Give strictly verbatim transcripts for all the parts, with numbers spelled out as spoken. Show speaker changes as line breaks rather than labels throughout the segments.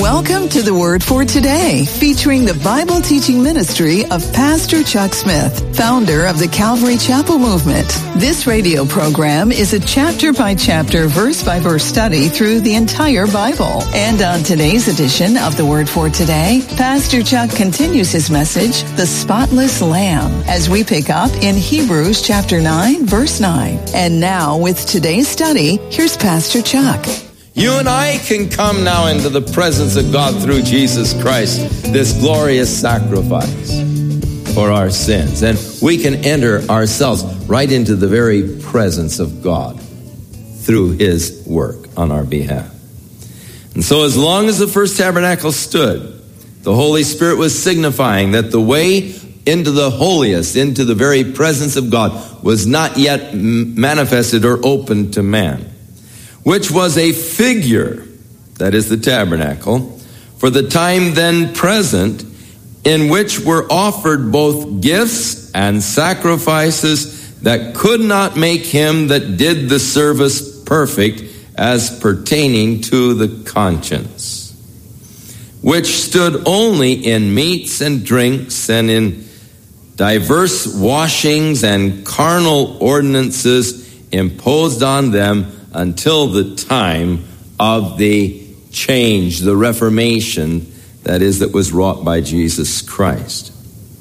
Welcome to the Word for Today, featuring the Bible teaching ministry of Pastor Chuck Smith, founder of the Calvary Chapel Movement. This radio program is a chapter-by-chapter, verse-by-verse study through the entire Bible. And on today's edition of the Word for Today, Pastor Chuck continues his message, The Spotless Lamb, as we pick up in Hebrews chapter nine, verse nine. And now, with today's study, here's Pastor Chuck.
You and I can come now into the presence of God through Jesus Christ, this glorious sacrifice for our sins. And we can enter ourselves right into the very presence of God through His work on our behalf. And so as long as the first tabernacle stood, the Holy Spirit was signifying that the way into the holiest, into the very presence of God, was not yet manifested or open to man, which was a figure, that is the tabernacle, for the time then present, in which were offered both gifts and sacrifices that could not make him that did the service perfect as pertaining to the conscience, which stood only in meats and drinks and in diverse washings and carnal ordinances imposed on them until the time of the change, the Reformation, that is, that was wrought by Jesus Christ.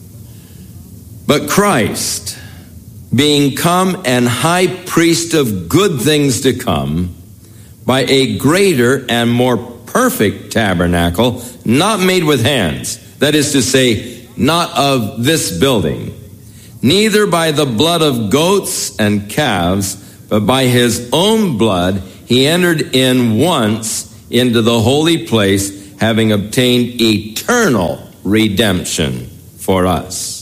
But Christ, being come an high priest of good things to come, by a greater and more perfect tabernacle, not made with hands, that is to say, not of this building, neither by the blood of goats and calves, but by his own blood he entered in once into the holy place, having obtained eternal redemption for us.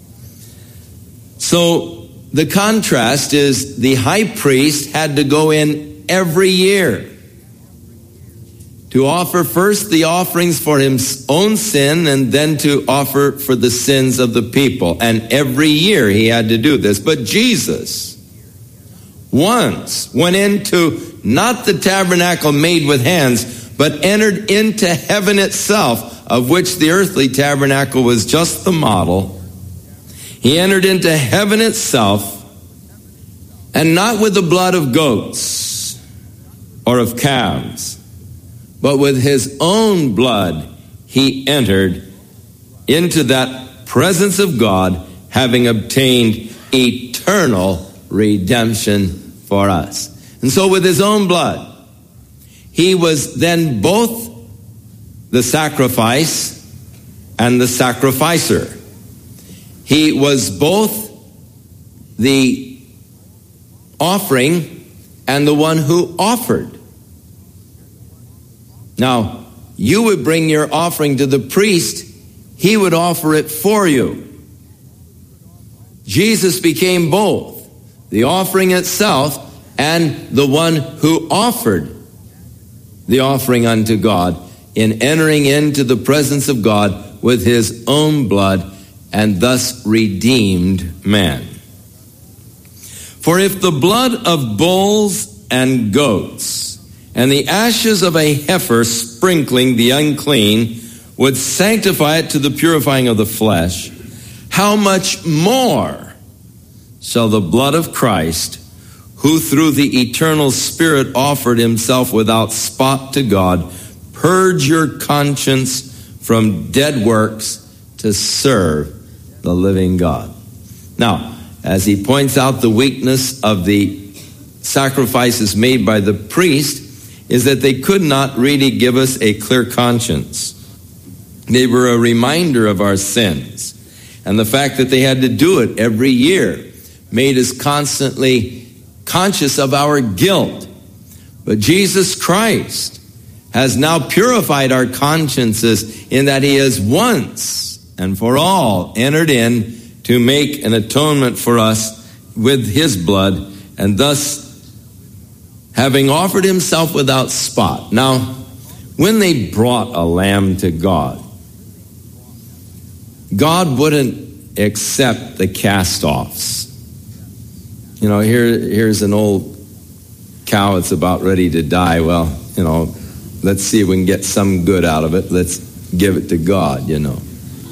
So the contrast is the high priest had to go in every year to offer first the offerings for his own sin and then to offer for the sins of the people. And every year he had to do this. But Jesus once went into not the tabernacle made with hands, but entered into heaven itself, of which the earthly tabernacle was just the model. He entered into heaven itself, and not with the blood of goats or of calves, but with his own blood he entered into that presence of God, having obtained eternal redemption for us. And so with his own blood, he was then both the sacrifice and the sacrificer. He was both the offering and the one who offered. Now, you would bring your offering to the priest, he would offer it for you. Jesus became both the offering itself and the one who offered the offering unto God in entering into the presence of God with his own blood and thus redeemed man. For if the blood of bulls and goats and the ashes of a heifer sprinkling the unclean would sanctify it to the purifying of the flesh, how much more shall the blood of Christ, who through the eternal Spirit offered himself without spot to God, purge your conscience from dead works to serve the living God. Now, as he points out, the weakness of the sacrifices made by the priest is that they could not really give us a clear conscience. They were a reminder of our sins. And the fact that they had to do it every year made us constantly conscious of our guilt. But Jesus Christ has now purified our consciences in that he has once and for all entered in to make an atonement for us with his blood, and thus having offered himself without spot. Now, when they brought a lamb to God, God wouldn't accept the cast-offs. You know, here, here's an old cow that's about ready to die. Well, you know, let's see if we can get some good out of it. Let's give it to God, you know.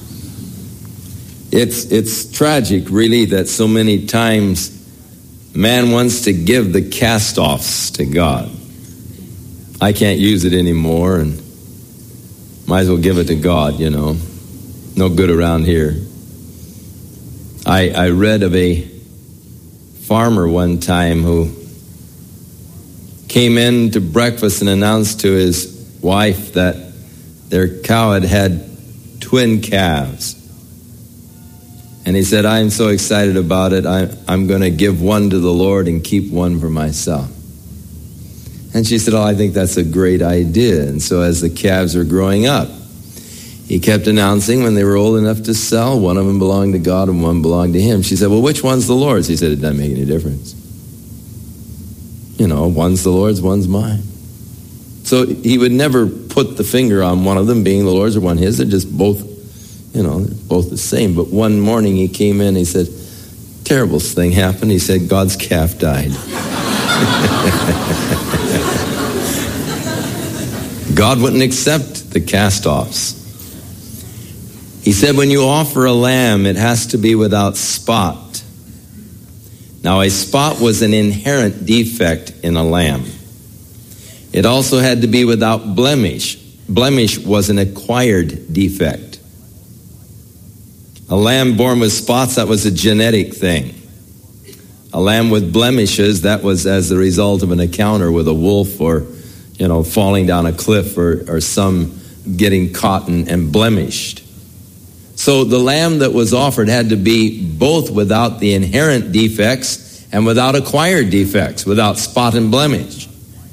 It's it's tragic, really, that so many times man wants to give the cast-offs to God. I can't use it anymore, and might as well give it to God, you know. No good around here. I I read of a farmer one time who came in to breakfast and announced to his wife that their cow had had twin calves. And he said, I'm so excited about it, I, I'm going to give one to the Lord and keep one for myself. And she said, oh, I think that's a great idea. And so as the calves were growing up, he kept announcing when they were old enough to sell, one of them belonged to God and one belonged to him. She said, well, which one's the Lord's? He said, it doesn't make any difference. You know, one's the Lord's, one's mine. So he would never put the finger on one of them being the Lord's or one his. They're just both, you know, both the same. But one morning he came in, he said, terrible thing happened. He said, God's calf died. God wouldn't accept the cast-offs. He said, when you offer a lamb, it has to be without spot. Now, a spot was an inherent defect in a lamb. It also had to be without blemish. Blemish was an acquired defect. A lamb born with spots, that was a genetic thing. A lamb with blemishes, that was as the result of an encounter with a wolf or, you know, falling down a cliff or, or some getting caught and, and blemished. So the lamb that was offered had to be both without the inherent defects and without acquired defects, without spot and blemish.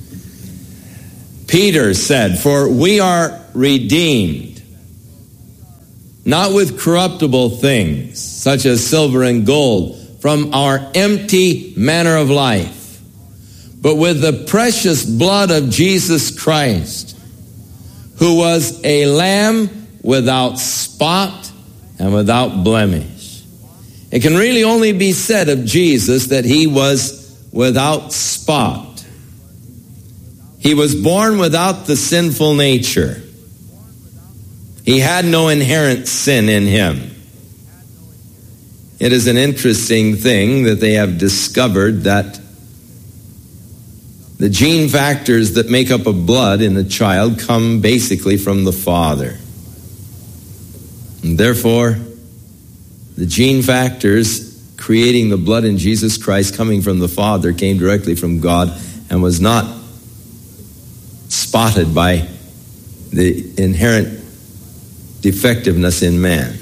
Peter said, for we are redeemed, not with corruptible things, such as silver and gold, from our empty manner of life, but with the precious blood of Jesus Christ, who was a lamb without spot and without blemish. It can really only be said of Jesus that he was without spot. He was born without the sinful nature. He had no inherent sin in him. It is an interesting thing that they have discovered that the gene factors that make up a blood in a child come basically from the father. And therefore, the gene factors creating the blood in Jesus Christ coming from the Father came directly from God and was not spotted by the inherent defectiveness in man.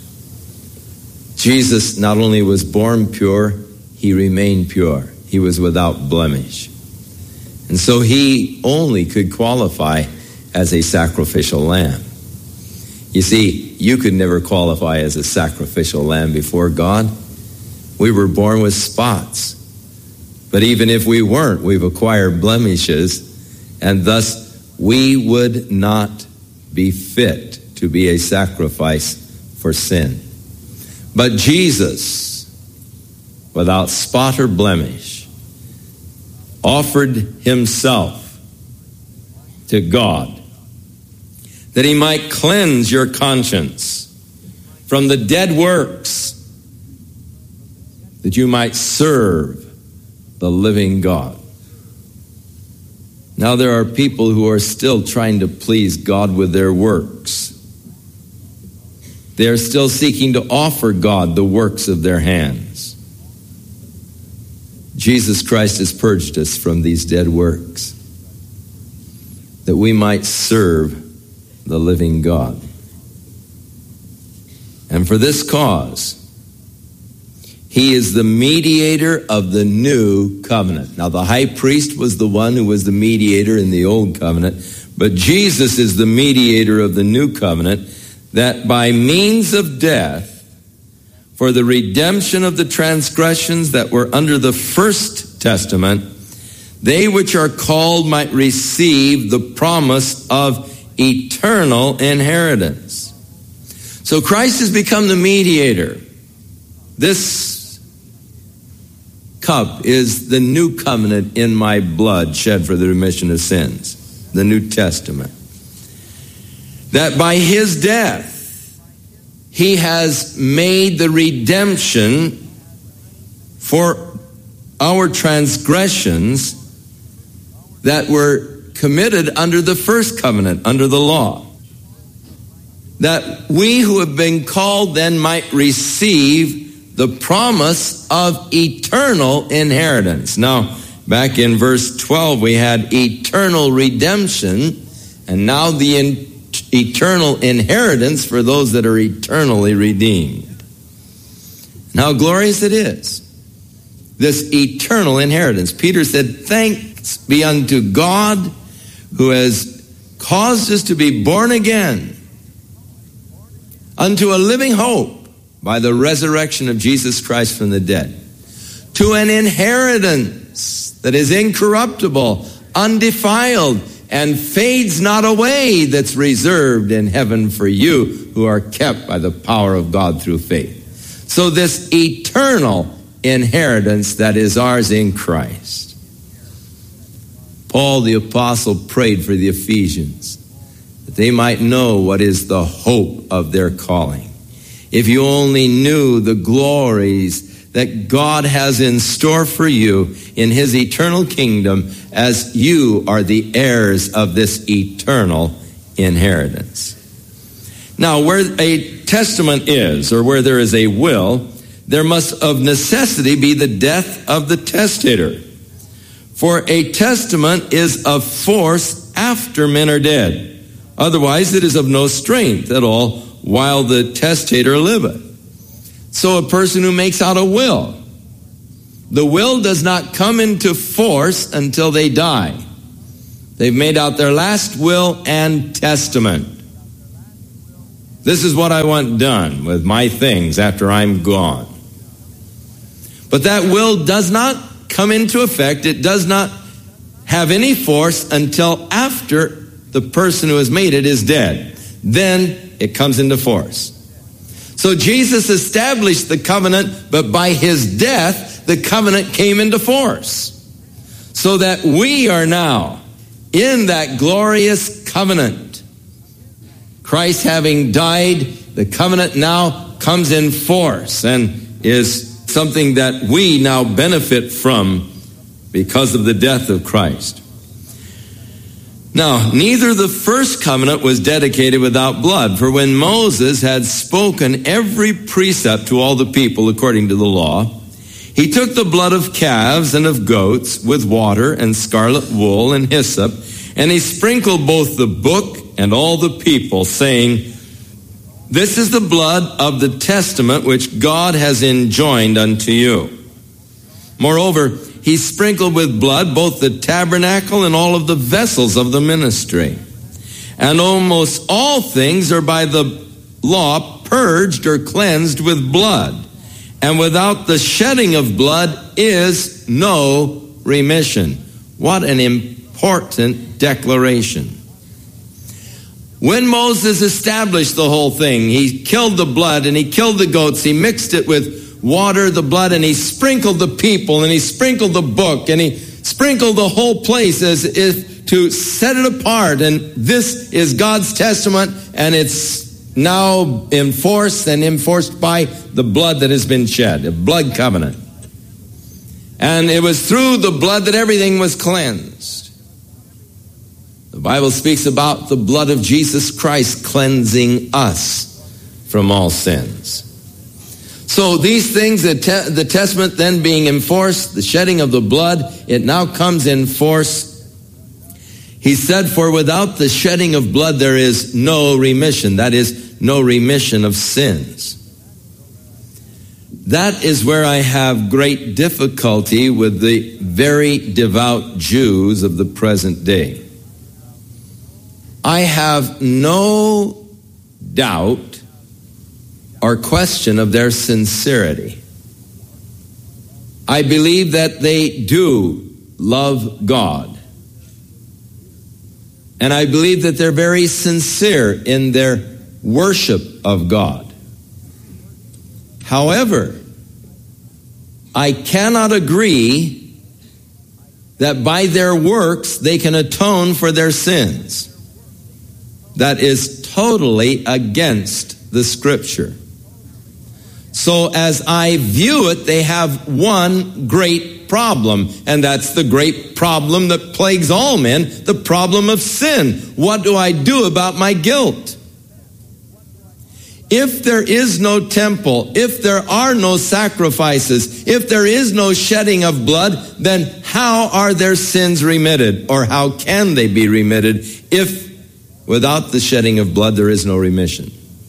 Jesus not only was born pure, he remained pure. He was without blemish. And so he only could qualify as a sacrificial lamb. You see, you could never qualify as a sacrificial lamb before God. We were born with spots. But even if we weren't, we've acquired blemishes, and thus we would not be fit to be a sacrifice for sin. But Jesus, without spot or blemish, offered himself to God that he might cleanse your conscience from the dead works, that you might serve the living God. Now there are people who are still trying to please God with their works. They are still seeking to offer God the works of their hands. Jesus Christ has purged us from these dead works, that we might serve the living God. And for this cause, he is the mediator of the new covenant. Now, the high priest was the one who was the mediator in the old covenant, but Jesus is the mediator of the new covenant, that by means of death, for the redemption of the transgressions that were under the first testament, they which are called might receive the promise of eternal inheritance. So Christ has become the mediator. This cup is the new covenant in my blood shed for the remission of sins. the New Testament. That by his death, he has made the redemption for our transgressions that were committed under the first covenant, under the law. That we who have been called then might receive the promise of eternal inheritance. Now, back in verse twelve, we had eternal redemption, and now the in- eternal inheritance for those that are eternally redeemed. And how glorious it is, this eternal inheritance. Peter said, "Thanks be unto God who has caused us to be born again unto a living hope by the resurrection of Jesus Christ from the dead, to an inheritance that is incorruptible, undefiled, and fades not away, that's reserved in heaven for you who are kept by the power of God through faith." So this eternal inheritance that is ours in Christ. Paul the apostle prayed for the Ephesians that they might know what is the hope of their calling. If you only knew the glories that God has in store for you in his eternal kingdom, as you are the heirs of this eternal inheritance. Now, where a testament is, or where there is a will, there must of necessity be the death of the testator. For a testament is of force after men are dead. Otherwise, it is of no strength at all while the testator liveth. So a person who makes out a will, the will does not come into force until they die. They've made out their last will and testament. This is what I want done with my things after I'm gone. But that will does not come into effect. It does not have any force until after the person who has made it is dead. Then it comes into force. So Jesus established the covenant, but by his death, the covenant came into force. So that we are now in that glorious covenant. Christ having died, the covenant now comes in force and is something that we now benefit from because of the death of Christ. Now, neither the first covenant was dedicated without blood, for when Moses had spoken every precept to all the people according to the law, he took the blood of calves and of goats with water and scarlet wool and hyssop, and he sprinkled both the book and all the people, saying, "This is the blood of the testament which God has enjoined unto you." Moreover, he sprinkled with blood both the tabernacle and all of the vessels of the ministry. And almost all things are by the law purged or cleansed with blood. And without the shedding of blood is no remission. What an important declaration. When Moses established the whole thing, he killed the blood and he killed the goats. He mixed it with water, the blood, and he sprinkled the people and he sprinkled the book and he sprinkled the whole place as if to set it apart. And this is God's testament, and it's now enforced and enforced by the blood that has been shed, a blood covenant. And it was through the blood that everything was cleansed. The Bible speaks about the blood of Jesus Christ cleansing us from all sins. So these things, the, te- the testament then being enforced, the shedding of the blood, it now comes in force. He said, "For without the shedding of blood there is no remission." That is, no remission of sins. That is where I have great difficulty with the very devout Jews of the present day. I have no doubt or question of their sincerity. I believe that they do love God. And I believe that they're very sincere in their worship of God. However, I cannot agree that by their works they can atone for their sins. That is totally against the Scripture. So as I view it, they have one great problem, and that's the great problem that plagues all men, the problem of sin. What do I do about my guilt? If there is no temple, if there are no sacrifices, if there is no shedding of blood, then how are their sins remitted? Or how can they be remitted if without the shedding of blood there is no remission?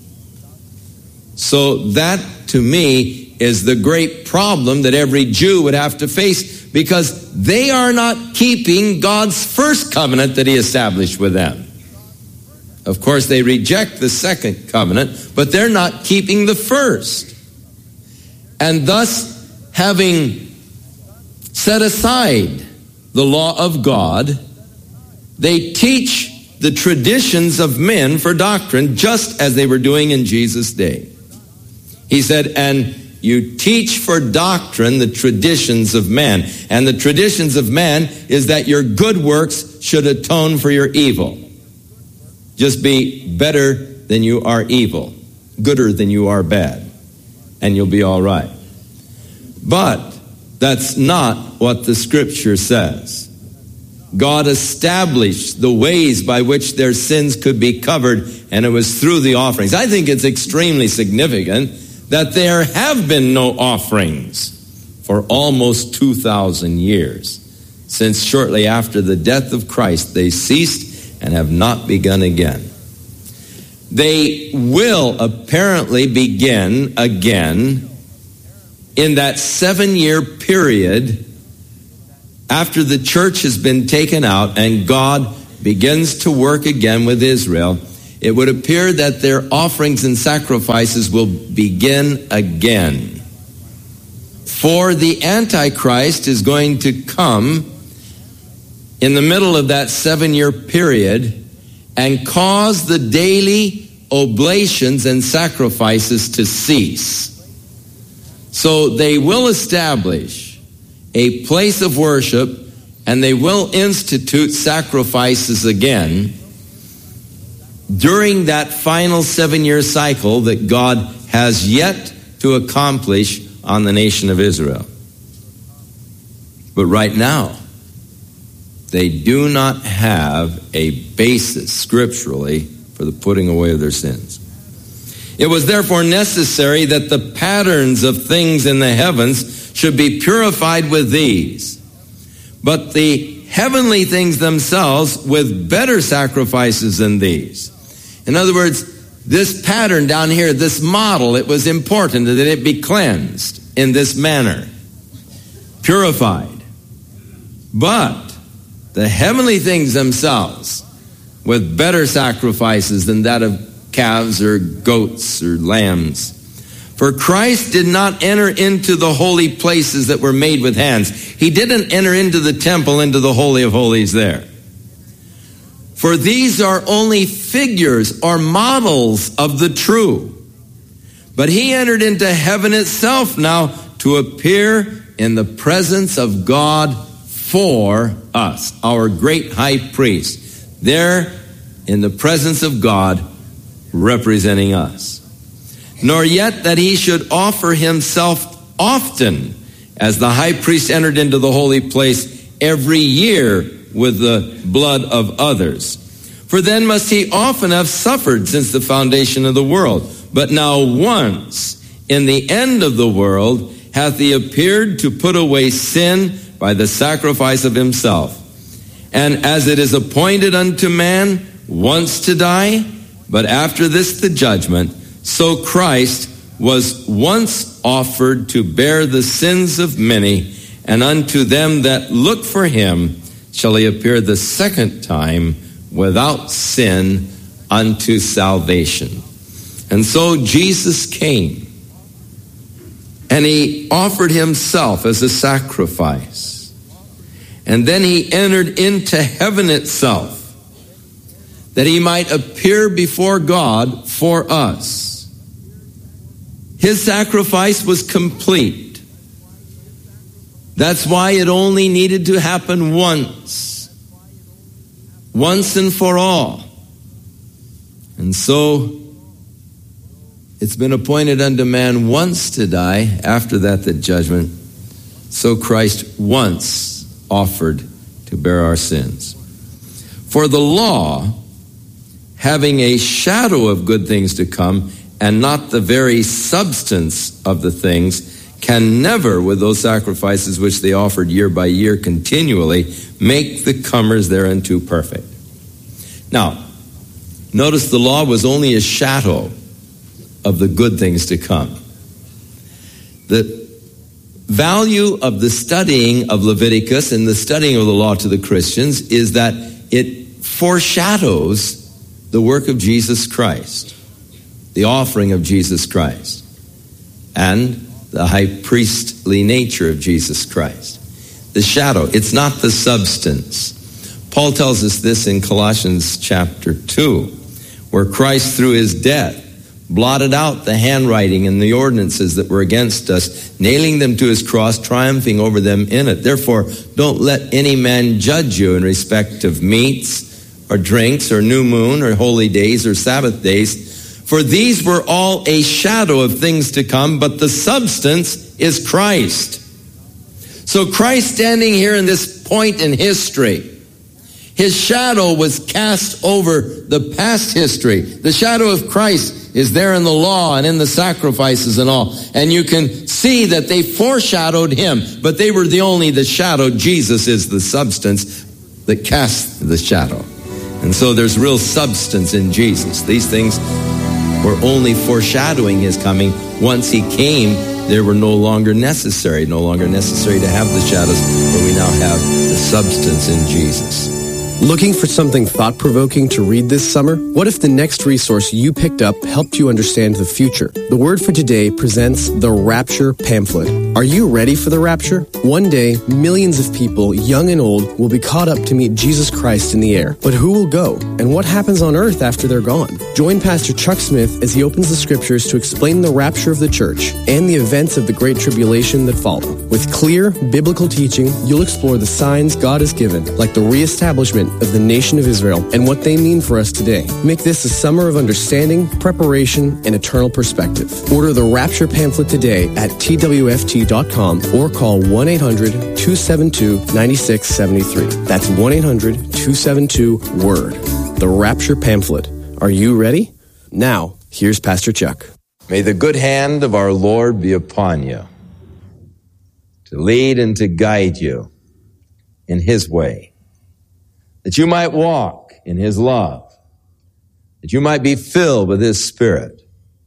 So that, to me, is the great problem that every Jew would have to face, because they are not keeping God's first covenant that he established with them. Of course, they reject the second covenant, but they're not keeping the first. And thus, having set aside the law of God, they teach the traditions of men for doctrine, just as they were doing in Jesus' day. He said, and you teach for doctrine the traditions of man. And the traditions of man is that your good works should atone for your evil. Just be better than you are evil, gooder than you are bad, and you'll be all right. But that's not what the Scripture says. God established the ways by which their sins could be covered, and it was through the offerings. I think it's extremely significant that there have been no offerings for almost two thousand years, since shortly after the death of Christ they ceased and have not begun again. They will apparently begin again in that seven-year period after the church has been taken out and God begins to work again with Israel. It would appear that their offerings and sacrifices will begin again. For the Antichrist is going to come in the middle of that seven-year period and cause the daily oblations and sacrifices to cease. So they will establish a place of worship, and they will institute sacrifices again during that final seven-year cycle that God has yet to accomplish on the nation of Israel. But right now, they do not have a basis scripturally for the putting away of their sins. It was therefore necessary that the patterns of things in the heavens should be purified with these, but the heavenly things themselves with better sacrifices than these. In other words, this pattern down here, this model, it was important that it be cleansed in this manner, purified. But the heavenly things themselves with better sacrifices than that of calves or goats or lambs. For Christ did not enter into the holy places that were made with hands. He didn't enter into the temple, into the Holy of Holies there. For these are only figures or models of the true. But he entered into heaven itself now to appear in the presence of God for us, our great high priest, there in the presence of God representing us. Nor yet that he should offer himself often, as the high priest entered into the holy place every year with the blood of others. For then must he often have suffered since the foundation of the world. But now once, in the end of the world, hath he appeared to put away sin by the sacrifice of himself. And as it is appointed unto man once to die, but after this the judgment, so Christ was once offered to bear the sins of many, and unto them that look for him shall he appear the second time without sin unto salvation. And so Jesus came, and he offered himself as a sacrifice. And then he entered into heaven itself, that he might appear before God for us. His sacrifice was complete. That's why it only needed to happen once. Once and for all. And so, it's been appointed unto man once to die, after that the judgment. So Christ once offered to bear our sins. For the law, having a shadow of good things to come, and not the very substance of the things, can never, with those sacrifices which they offered year by year continually, make the comers thereunto perfect. Now, notice the law was only a shadow of the good things to come. The value of the studying of Leviticus and the studying of the law to the Christians is that it foreshadows the work of Jesus Christ, the offering of Jesus Christ, and the high priestly nature of Jesus Christ. The shadow, it's not the substance. Paul tells us this in Colossians chapter two, where Christ through his death blotted out the handwriting and the ordinances that were against us, nailing them to his cross, triumphing over them in it. Therefore, don't let any man judge you in respect of meats or drinks or new moon or holy days or Sabbath days, for these were all a shadow of things to come, but the substance is Christ. So Christ standing here in this point in history, his shadow was cast over the past history. The shadow of Christ is there in the law and in the sacrifices and all. And you can see that they foreshadowed him, but they were the only the shadow. Jesus is the substance that cast the shadow. And so there's real substance in Jesus. These things were only foreshadowing his coming. Once he came, they were no longer necessary, no longer necessary to have the shadows, but we now have the substance in Jesus.
Looking for something thought-provoking to read this summer? What if the next resource you picked up helped you understand the future? The Word for Today presents the Rapture Pamphlet. Are you ready for the rapture? One day, millions of people, young and old, will be caught up to meet Jesus Christ in the air. But who will go? And what happens on earth after they're gone? Join Pastor Chuck Smith as he opens the Scriptures to explain the rapture of the church and the events of the Great Tribulation that follow. With clear, biblical teaching, you'll explore the signs God has given, like the reestablishment of the nation of Israel and what they mean for us today. Make this a summer of understanding, preparation, and eternal perspective. Order the Rapture Pamphlet today at T W F T dot com or call one eight hundred two seven two nine six seven three. That's one eight hundred two seven two WORD. The Rapture Pamphlet. Are you ready? Now, here's Pastor Chuck.
May the good hand of our Lord be upon you, to lead and to guide you in his way, that you might walk in his love, that you might be filled with his Spirit,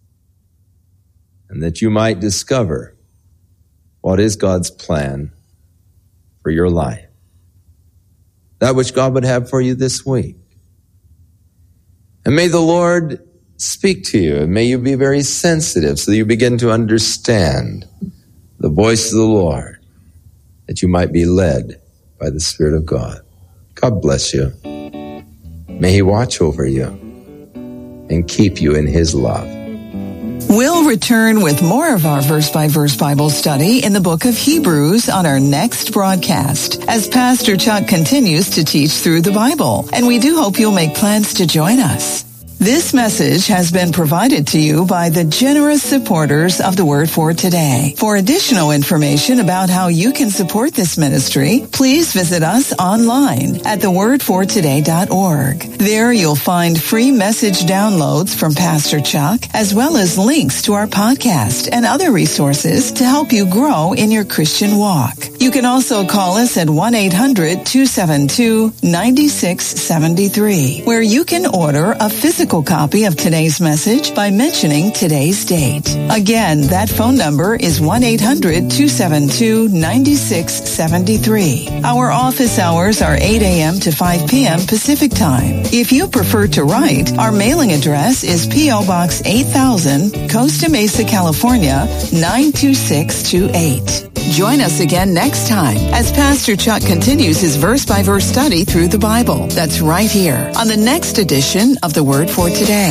and that you might discover what is God's plan for your life, that which God would have for you this week. And may the Lord speak to you, and may you be very sensitive so that you begin to understand the voice of the Lord, that you might be led by the Spirit of God. God bless you. May he watch over you and keep you in his love.
We'll return with more of our verse-by-verse Bible study in the book of Hebrews on our next broadcast as Pastor Chuck continues to teach through the Bible. And we do hope you'll make plans to join us. This message has been provided to you by the generous supporters of the Word for Today. For additional information about how you can support this ministry, please visit us online at the word for today dot org. There you'll find free message downloads from Pastor Chuck, as well as links to our podcast and other resources to help you grow in your Christian walk. You can also call us at one eight hundred two seven two nine six seven three, where you can order a physical copy of today's message by mentioning today's date. Again, that phone number is one eight hundred two seven two nine six seven three. Our office hours are eight a.m. to five p.m. Pacific Time. If you prefer to write, our mailing address is P O. Box eight thousand, Costa Mesa, California, nine two six two eight. Join us again next time as Pastor Chuck continues his verse-by-verse study through the Bible. That's right here on the next edition of the Word for Today.